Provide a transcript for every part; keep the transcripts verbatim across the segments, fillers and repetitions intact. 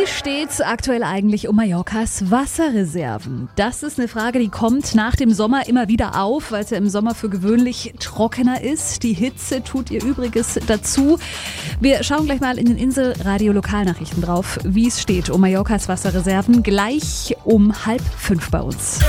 steht's aktuell eigentlich um Mallorcas Wasserreserven? Das ist eine Frage, die kommt nach dem Sommer immer wieder auf, weil es ja im Sommer für gewöhnlich trockener ist. Die Hitze tut ihr Übriges dazu. Wir schauen gleich mal in den Insel-Radio-Lokalnachrichten drauf, wie es steht um Mallorcas Wasserreserven. Gleich um halb fünf bei uns.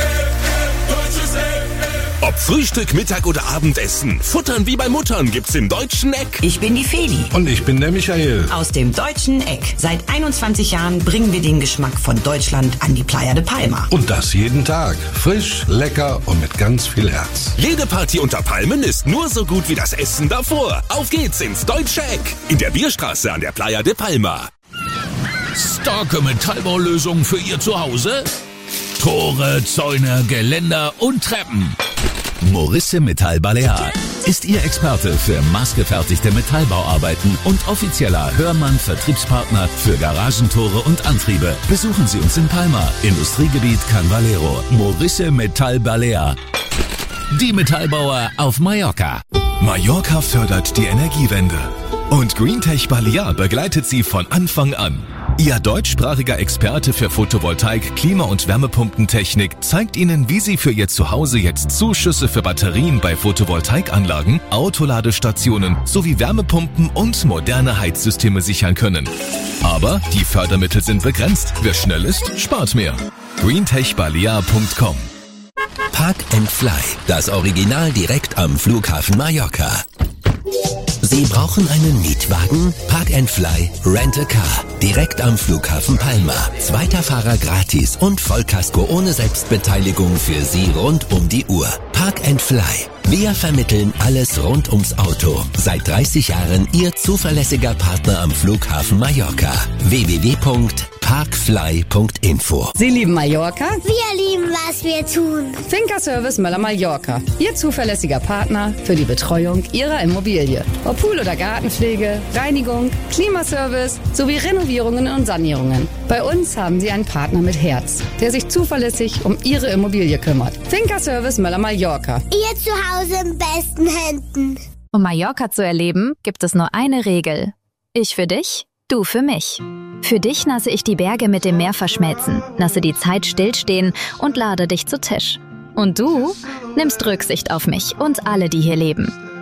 Ob Frühstück, Mittag oder Abendessen, Futtern wie bei Muttern gibt's im Deutschen Eck. Ich bin die Feli. Und ich bin der Michael. Aus dem Deutschen Eck. Seit einundzwanzig Jahren bringen wir den Geschmack von Deutschland an die Playa de Palma. Und das jeden Tag. Frisch, lecker und mit ganz viel Herz. Jede Party unter Palmen ist nur so gut wie das Essen davor. Auf geht's ins Deutsche Eck. In der Bierstraße an der Playa de Palma. Starke Metallbaulösung für Ihr Zuhause? Tore, Zäune, Geländer und Treppen. Morisse Metall Balear ist Ihr Experte für maßgefertigte Metallbauarbeiten und offizieller Hörmann-Vertriebspartner für Garagentore und Antriebe. Besuchen Sie uns in Palma, Industriegebiet Can Valero. Morisse Metall Balear. Die Metallbauer auf Mallorca. Mallorca fördert die Energiewende. Und Greentech Balear begleitet Sie von Anfang an. Ihr deutschsprachiger Experte für Photovoltaik, Klima- und Wärmepumpentechnik zeigt Ihnen, wie Sie für Ihr Zuhause jetzt Zuschüsse für Batterien bei Photovoltaikanlagen, Autoladestationen sowie Wärmepumpen und moderne Heizsysteme sichern können. Aber die Fördermittel sind begrenzt. Wer schnell ist, spart mehr. greentech balear punkt com. Park and Fly, das Original direkt am Flughafen Mallorca. Sie brauchen einen Mietwagen? Park and Fly Rent a Car. Direkt am Flughafen Palma. Zweiter Fahrer gratis und Vollkasko ohne Selbstbeteiligung für Sie rund um die Uhr. Park and Fly. Wir vermitteln alles rund ums Auto. Seit dreißig Jahren Ihr zuverlässiger Partner am Flughafen Mallorca. w w w punkt parkfly punkt info. Sie lieben Mallorca? Wir lieben, was wir tun. Finca Service Möller Mallorca. Ihr zuverlässiger Partner für die Betreuung Ihrer Immobilie. Ob Pool- oder Gartenpflege, Reinigung, Klimaservice sowie Renovierungen und Sanierungen. Bei uns haben Sie einen Partner mit Herz, der sich zuverlässig um Ihre Immobilie kümmert. Finca Service Möller Mallorca. Ihr Zuhause in besten Händen. Um Mallorca zu erleben, gibt es nur eine Regel. Ich für dich, du für mich. Für dich lasse ich die Berge mit dem Meer verschmelzen, lasse die Zeit stillstehen und lade dich zu Tisch. Und du nimmst Rücksicht auf mich und alle, die hier leben.